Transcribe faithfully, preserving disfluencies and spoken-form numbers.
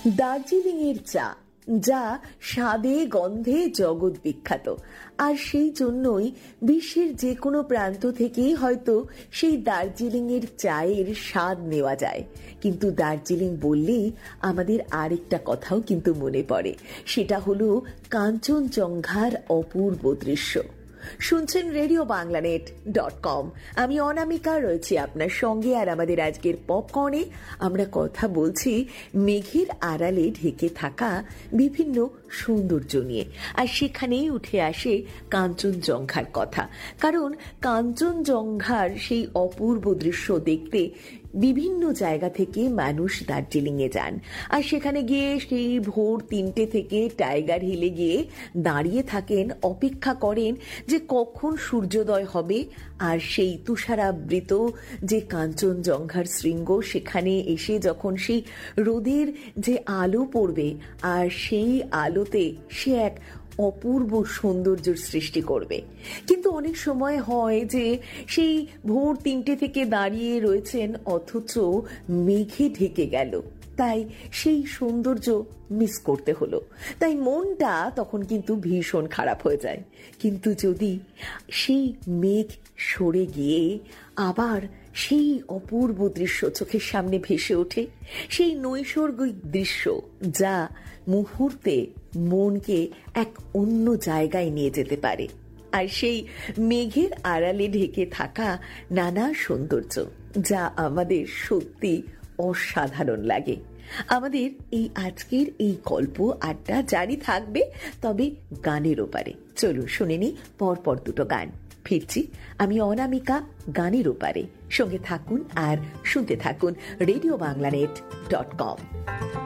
দার্জিলিংয়ের চা, যা স্বাদে গন্ধে জগৎ বিখ্যাত, আর সেই জন্যই বিশ্বের যে কোনো প্রান্ত থেকেই হয়তো সেই দার্জিলিংয়ের চায়ের স্বাদ নেওয়া যায়। কিন্তু দার্জিলিং বললেই আমাদের আরেকটা কথাও কিন্তু মনে পড়ে, সেটা হলো কাঞ্চনজঙ্ঘার অপূর্ব দৃশ্য। শুনছেন রেডিও বাংলানেট ডট কম। আমি অনামিকা রয়েছি আপনার সঙ্গে, আর আমাদের আজকের পপকর্নে আমরা কথা বলছি মেঘের আড়ালে ঢেকে থাকা বিভিন্ন সৌন্দর্য নিয়ে, আর সেখানেই উঠে আসে কাঞ্চনজঙ্ঘার কথা। কারণ কাঞ্চনজঙ্ঘার সেই অপূর্ব দৃশ্য দেখতে বিভিন্ন জায়গা থেকে মানুষ দার্জিলিংয়ে যান, আর সেখানে গিয়ে সেই ভোর তিনটে থেকে টাইগার হিলে গিয়ে দাঁড়িয়ে থাকেন, অপেক্ষা করেন যে কখন সূর্যোদয় হবে, আর সেই তুষারাবৃত যে কাঞ্চনজঙ্ঘার শৃঙ্গ, সেখানে এসে যখন সেই রোদের যে আলো পড়বে, আর সেই আলোতে সে এক অপূর্ব সৌন্দর্যের সৃষ্টি করবে। কিন্তু অনেক সময় হয় যে সেই ভোর তিনটে থেকে দাঁড়িয়ে রয়েছেন, অথচ মেঘে ঢেকে গেল, তাই সেই সৌন্দর্য মিস করতে হলো, তাই মনটা তখন কিন্তু ভীষণ খারাপ হয়ে যায়। কিন্তু যদি সেই মেঘ সরে গিয়ে আবার সেই অপূর্ব দৃশ্য চোখের সামনে ভেসে ওঠে, সেই নৈসর্গিক দৃশ্য যা মুহূর্তে মনকে এক অন্য জায়গায় নিয়ে যেতে পারে, আর সেই মেঘের আড়ালে ঢেকে থাকা নানা সৌন্দর্য যা আমাদের সত্যি অসাধারণ লাগে। আমাদের এই আজকের এই গল্প আড্ডা জারি থাকবে, তবে গানের ওপারে। চলুন শুনে নি পরপর দুটো গান, ফিরছি আমি অনামিকা গানের ওপারে। সঙ্গে থাকুন আর শুনতে থাকুন রেডিও বাংলানেট ডট কম।